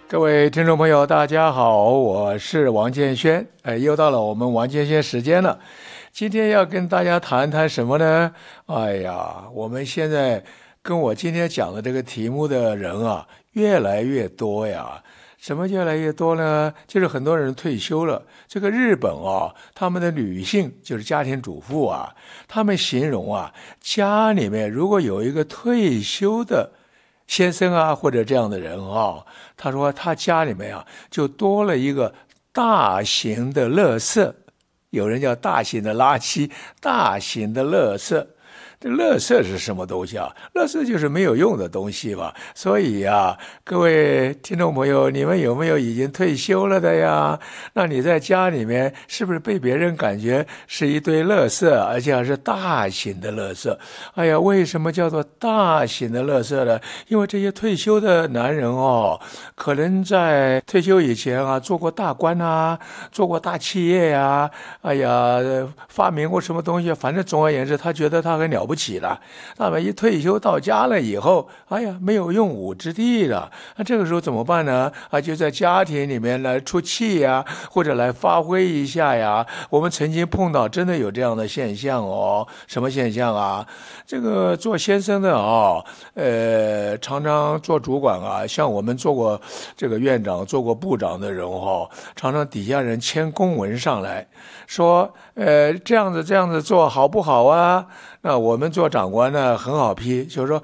各位听众朋友，大家好，我是王建轩，又到了我们王建轩时间了。今天要跟大家谈谈什么呢？哎呀，我们现在跟我今天讲的这个题目的人啊，越来越多呀。什么越来越多呢？就是很多人退休了。这个日本啊，他们的女性就是家庭主妇啊，他们形容啊，家里面如果有一个退休的先生啊，或者这样的人啊，他说他家里面啊就多了一个大型的垃圾，有人叫大型的垃圾，大型的垃圾。这垃圾是什么东西啊？垃圾就是没有用的东西嘛。所以呀，各位听众朋友，你们有没有已经退休了的呀？那你在家里面是不是被别人感觉是一堆垃圾，而且还是大型的垃圾？哎呀，为什么叫做大型的垃圾呢？因为这些退休的男人哦，可能在退休以前啊，做过大官啊，做过大企业呀，哎呀，发明过什么东西，反正总而言之，他觉得他很了不起了。那么一退休到家了以后，哎呀，没有用武之地了。那这个时候怎么办呢？啊，就在家庭里面来出气呀，或者来发挥一下呀。我们曾经碰到真的有这样的现象哦。什么现象啊？这个做先生的啊，常常做主管啊，像我们做过这个院长、做过部长的人哦，常常底下人签公文上来说，这样子做好不好啊？那我们做长官呢，很好批，就是说